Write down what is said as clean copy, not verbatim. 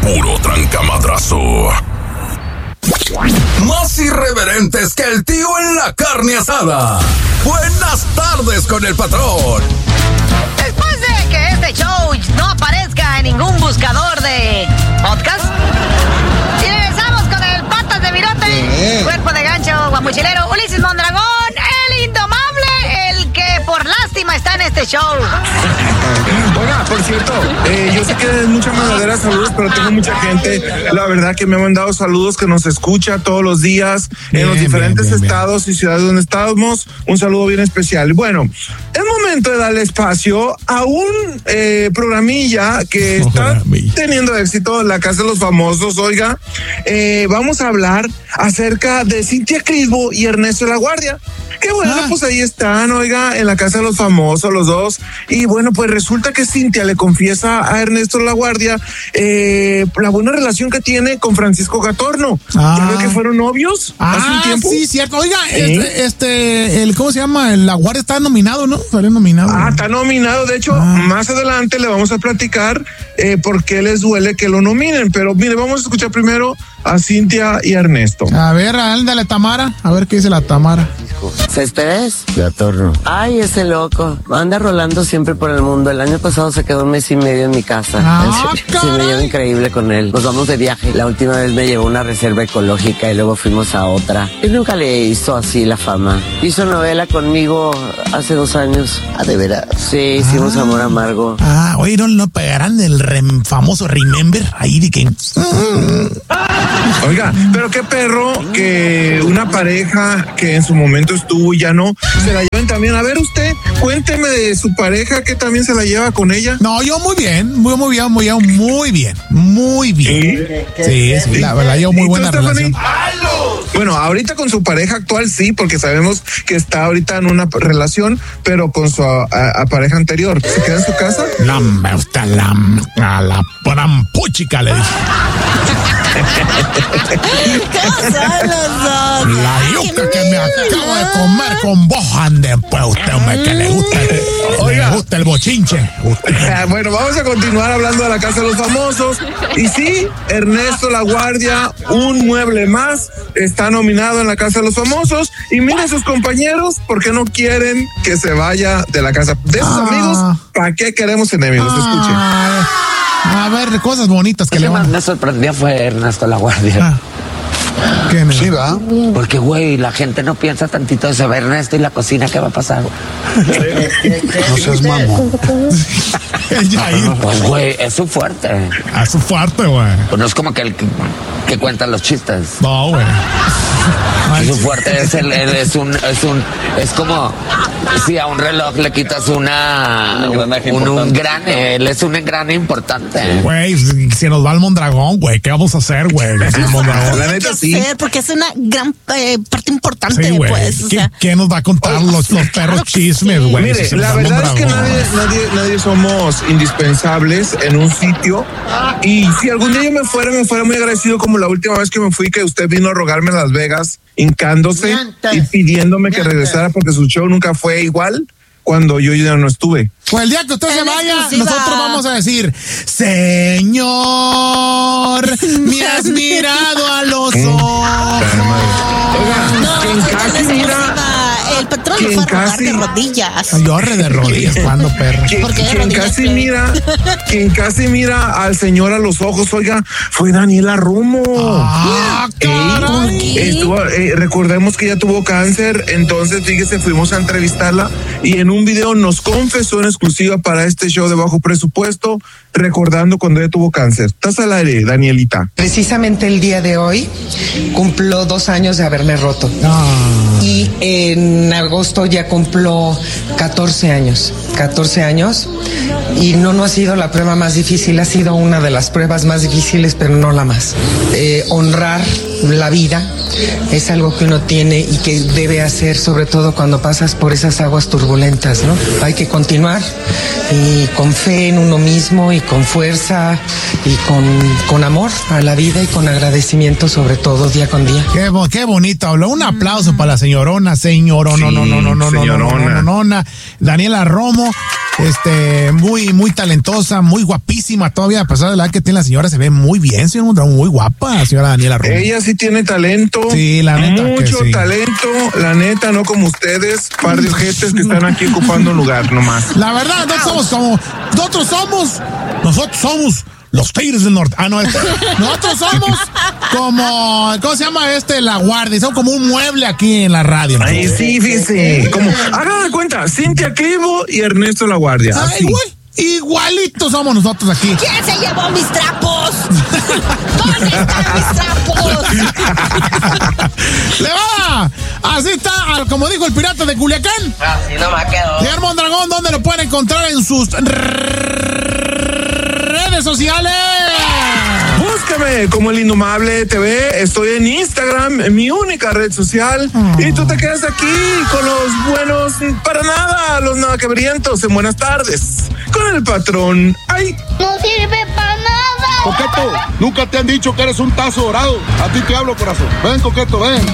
puro trancamadrazo. Más irreverentes que el tío en la carne asada. Buenas tardes con el patrón. Después de que este show no aparezca en ningún buscador de podcast, y regresamos con el patas de virote, cuerpo de gancho, guamuchilero, Ulises Mondragón, el indomable, el que por lástima está en este show. Oiga, por cierto, yo sé que es mucha mandadera saludos, pero tengo mucha gente, la verdad, que me ha mandado saludos, que nos escucha todos los días en los diferentes estados y ciudades donde estamos. Un saludo bien especial. Bueno, es momento de darle espacio a un programilla que está teniendo éxito en la Casa de los Famosos. Oiga, vamos a hablar acerca de Cintia Crisbo y Ernesto La Guardia. Qué bueno, pues ahí están, oiga, en la Casa de los Famosos los dos. Y bueno, pues resulta que Cintia le confiesa a Ernesto La Guardia la buena relación que tiene con Francisco Gatorno. Ya ve que fueron novios hace un tiempo. Sí, cierto. Oiga, ¿cómo se llama? La Guardia está nominado, ¿no? Salió nominado. Está nominado. De hecho, más adelante le vamos a platicar por qué les duele que lo nominen. Pero mire, vamos a escuchar primero a Cintia y a Ernesto. A ver, ándale, Tamara. A ver qué dice la Tamara. ¿Céspedes? Gatorno. Ay, ese loco. Anda rolando siempre por el mundo. El año pasado se quedó un mes y medio en mi casa. Sí, me llevo increíble con él. Nos vamos de viaje. La última vez me llevó a una reserva ecológica y luego fuimos a otra. Él nunca le hizo así la fama. Hizo novela conmigo hace 2 años. ¿De veras? Sí, hicimos Amor Amargo. Oye, no pegarán el famoso Remember ahí de que... Oiga, pero qué perro que una pareja que en su momento estuvo y ya no, se la lleven también. A ver, usted, cuénteme de su pareja que también se la lleva con ella. No, yo muy bien. Sí, la verdad, yo muy buena relación. Bueno, ahorita con su pareja actual sí, porque sabemos que está ahorita en una relación, pero con su pareja anterior. ¿Se queda en su casa? No me gusta la prampuchica, le dije. La yuca que me acabo de comer con vos, ande, pues usted, hombre, que le gusta el bochinche. Bueno, vamos a continuar hablando de la Casa de los Famosos. Y sí, Ernesto La Guardia, un mueble más, está nominado en la Casa de los Famosos. Y miren sus compañeros, ¿por qué no quieren que se vaya de la casa? De sus amigos, ¿para qué queremos enemigos? Escuchen. A ver, cosas bonitas que le van. Me sorprendió fue Ernesto La Guardia. ¿Qué me? Sí, va. Porque, güey, la gente no piensa tantito de saber Ernesto y la cocina, ¿qué va a pasar? No seas mamón. Pues, güey, es su fuerte. Es su fuerte, güey. Pues no es como que el que cuenta los chistes. No, güey. Su fuerte es como si a un reloj le quitas un engrane. Él es un engrane importante. Güey, si nos va el Mondragón, güey, ¿qué vamos a hacer, güey? La neta sí. Porque es una gran parte importante, sí, pues. O sea, ¿Qué nos va a contar los perros chismes, güey? Mire, la verdad es que nadie somos indispensables en un sitio. Y si algún día yo me fuera muy agradecido, como la última vez que me fui, que usted vino a rogarme en Las Vegas, hincándose y pidiéndome que regresara porque su show nunca fue igual cuando yo ya no estuve. Pues el día que usted se vaya, nosotros vamos a decir: Señor, me has mirado a los ojos. Oiga, quien casi mira... El patrón lo fue a rogar de rodillas. Yo de rodillas, ¿cuándo, perro? Quien casi mira al señor a los ojos, oiga, fue Daniela Romo. Recordemos que ella tuvo cáncer, entonces fíjese, fuimos a entrevistarla y en un video nos confesó en exclusiva para este show de bajo presupuesto, recordando cuando ella tuvo cáncer. Estás al aire, Danielita. Precisamente el día de hoy cumplo 2 años de haberme roto. Y en agosto ya cumplo 14 años. Y no ha sido la prueba más difícil, ha sido una de las pruebas más difíciles, pero no la más. Honrar la vida es algo que uno tiene y que debe hacer, sobre todo cuando pasas por esas aguas turbulentas, ¿no? Hay que continuar y con fe en uno mismo y con fuerza y con amor a la vida y con agradecimiento, sobre todo día con día. Qué bonito habló. Un aplauso para la señorona, Daniela Romo. muy, muy talentosa, muy guapísima todavía, a pesar de la edad que tiene la señora, se ve muy bien, señor Mondragón, muy guapa, señora Daniela Romo. Ella sí tiene talento. Sí, la neta. Mucho talento, la neta, no como ustedes, par de jetes que están aquí ocupando un lugar nomás. La verdad, nosotros somos los Tigres del Norte. Nosotros somos como, ¿cómo se llama La Guardia? Son como un mueble aquí en la radio. ¿No? Ay, sí, fíjese. Como, hagan de cuenta, Cintia Clivo y Ernesto La Guardia. Igualitos somos nosotros aquí. ¿Quién se llevó mis trapos? ¿Dónde están mis trapos? ¡Le va! Así está, como dijo el pirata de Culiacán. Así no me quedo. Señor Mondragón, ¿dónde lo pueden encontrar en sus redes sociales? Búscame como El Indomable TV. Estoy en Instagram, mi única red social. Y tú te quedas aquí con los buenos para nada, los nada quebrientos en Buenas Tardes. Con el patrón. ¡Ay! No sirve para nada. Coqueto, nunca te han dicho que eres un tazo dorado. A ti te hablo, corazón. Ven, Coqueto, ven.